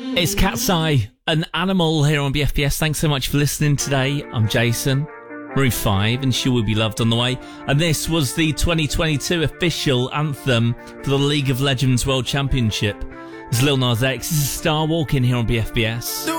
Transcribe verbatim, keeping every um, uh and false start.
It's Cat's Eye, an animal here on B F B S. Thanks so much for listening today. I'm Jason, Maroon five, and She Will Be Loved on the way. And this was the twenty twenty-two official anthem for the League of Legends World Championship. It's Lil Nas X. This is Star Walking here on B F B S.